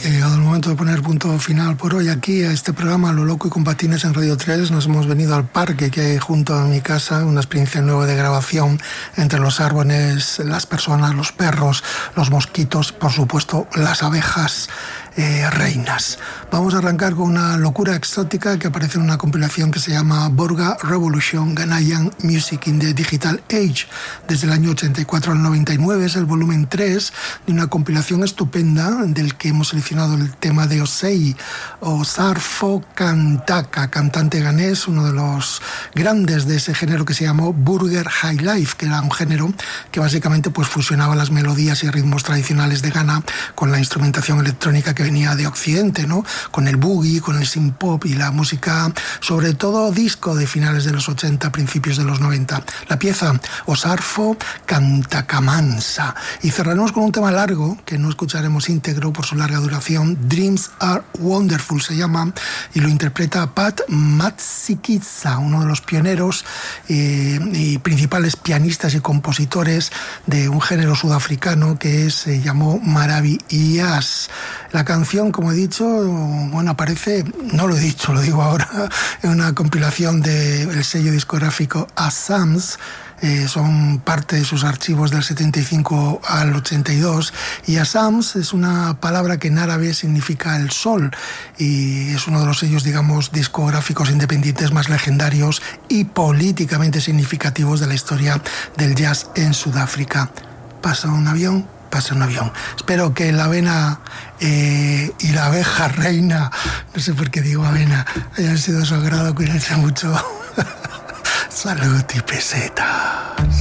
Llegado el momento de poner punto final por hoy aquí a este programa Lo Loco y con Patines en Radio 3. Nos hemos venido al parque que hay junto a mi casa, una experiencia nueva de grabación entre los árboles, las personas, los perros, los mosquitos, por supuesto las abejas reinas. Vamos a arrancar con una locura exótica que aparece en una compilación que se llama Borga Revolution Ghanaian Music in the Digital Age, desde el año 84 al 99. Es el volumen 3 de una compilación estupenda del que hemos seleccionado el tema de Osei Osarfo Kantaka, cantante ganés, uno de los grandes de ese género que se llamó Burger High Life, que era un género que básicamente pues fusionaba las melodías y ritmos tradicionales de Ghana con la instrumentación electrónica que venía de Occidente, ¿no? Con el boogie, con el synth pop y la música, sobre todo disco de finales de los 80, principios de los 90. La pieza Osarfo Kantakamansa. Y cerraremos con un tema largo que no escucharemos íntegro por su larga duración. Dreams Are Wonderful se llama y lo interpreta Pat Matsikitsa, uno de los pioneros y principales pianistas y compositores de un género sudafricano que se llamó Maravillas. La canción, como he dicho, bueno, aparece, no lo he dicho, lo digo ahora, en una compilación del sello discográfico Asams. Son parte de sus archivos del 75 al 82, y Asams es una palabra que en árabe significa el sol y es uno de los sellos, digamos, discográficos independientes más legendarios y políticamente significativos de la historia del jazz en Sudáfrica. Pasa un avión. Espero que la avena y la abeja reina, no sé por qué digo avena, hayan sido de su agrado. Cuídense mucho. Salud y pesetas.